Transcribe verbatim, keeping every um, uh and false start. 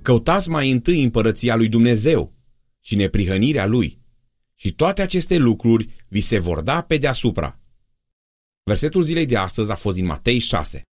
Căutați mai întâi împărăția lui Dumnezeu și neprihănirea lui, și toate aceste lucruri vi se vor da pe deasupra. Versetul zilei de astăzi a fost din Matei șase.